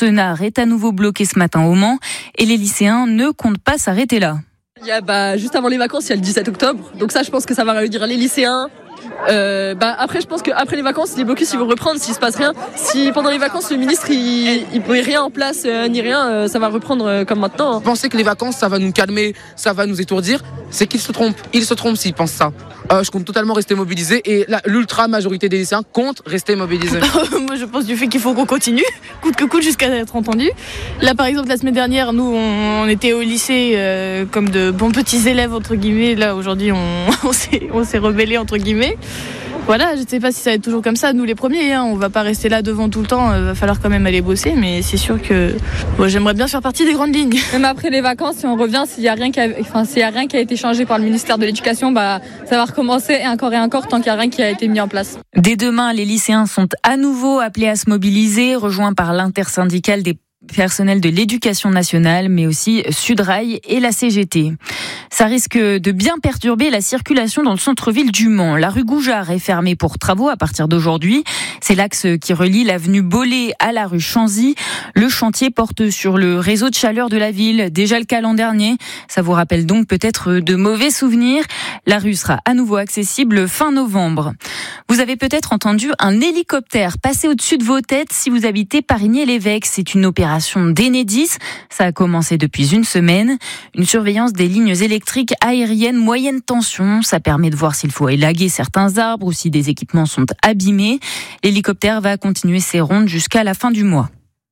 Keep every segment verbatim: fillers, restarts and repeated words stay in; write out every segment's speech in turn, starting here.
Pont-Senard est à nouveau bloqué ce matin au Mans et les lycéens ne comptent pas s'arrêter là. Il y a, bah, juste avant les vacances, il y a le dix-sept octobre. Donc ça, je pense que ça va réunir les lycéens. Euh, bah, après, je pense qu'après les vacances, les blocus ils vont reprendre s'il se passe rien. Si pendant les vacances, le ministre il, il met rien en place euh, ni rien, euh, ça va reprendre euh, comme maintenant. Hein. Penser que les vacances, ça va nous calmer, ça va nous étourdir, c'est qu'ils se trompent. Ils se trompent s'ils pensent ça. Euh, je compte totalement rester mobilisé et la, l'ultra majorité des lycéens comptent rester mobilisés. Moi, je pense du fait qu'il faut qu'on continue, coûte que coûte, jusqu'à être entendu. Là, par exemple, la semaine dernière, nous, on, on était au lycée euh, comme de bons petits élèves, entre guillemets. Là, aujourd'hui, on, on, s'est, on s'est rebellés, entre guillemets. Voilà, je ne sais pas si ça va être toujours comme ça. Nous, les premiers, hein, on va pas rester là devant tout le temps. Il va falloir quand même aller bosser, mais c'est sûr que bon, j'aimerais bien faire partie des grandes lignes. Même après les vacances, si on revient, s'il y a rien qui a, enfin, s'il y a rien qui a été changé par le ministère de l'Éducation, bah, ça va recommencer et encore et encore tant qu'il n'y a rien qui a été mis en place. Dès demain, les lycéens sont à nouveau appelés à se mobiliser, rejoints par l'intersyndicale des personnels de l'éducation nationale, mais aussi Sudrail et la C G T. Ça risque de bien perturber la circulation dans le centre-ville du Mans. La rue Goujard est fermée pour travaux à partir d'aujourd'hui. C'est l'axe qui relie l'avenue Bollé à la rue Chanzy. Le chantier porte sur le réseau de chaleur de la ville, déjà le cas l'an dernier. Ça vous rappelle donc peut-être de mauvais souvenirs. La rue sera à nouveau accessible fin novembre. Vous avez peut-être entendu un hélicoptère passer au-dessus de vos têtes si vous habitez Parigny-l'Évêque. C'est une opération d'Enedis. Ça a commencé depuis une semaine. Une surveillance des lignes électriques aériennes moyenne tension. Ça permet de voir s'il faut élaguer certains arbres ou si des équipements sont abîmés. L'hélicoptère va continuer ses rondes jusqu'à la fin du mois.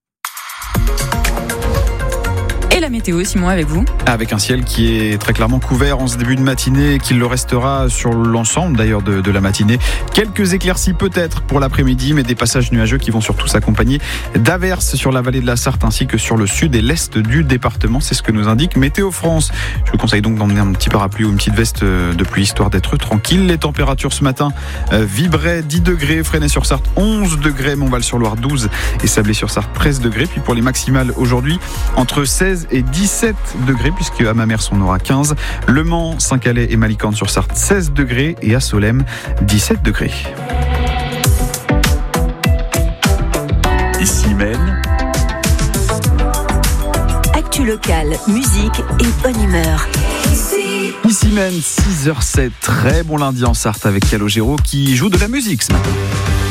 Et la météo, Simon, avec vous. Avec un ciel qui est très clairement couvert en ce début de matinée, qu'il le restera sur l'ensemble d'ailleurs de, de la matinée. Quelques éclaircies peut-être pour l'après-midi, mais des passages nuageux qui vont surtout s'accompagner d'averses sur la vallée de la Sarthe ainsi que sur le sud et l'est du département. C'est ce que nous indique Météo France. Je vous conseille donc d'emmener un petit parapluie ou une petite veste de pluie histoire d'être tranquille. Les températures ce matin euh, vibraient dix degrés, Fresnay-sur-Sarthe onze degrés, Montval-sur-Loire douze et Sablé-sur-Sarthe treize degrés. Puis pour les maximales aujourd'hui, entre seize et dix-sept degrés, puisque à Mamers on aura quinze, Le Mans, Saint-Calais et Malicorne-sur-Sarthe seize degrés et à Solesmes dix-sept degrés. Ici Maine. Actu locale, musique et bonne humeur. Ici Maine, six heures zéro sept, très bon lundi en Sarthe avec Calogero qui joue de la musique ce matin.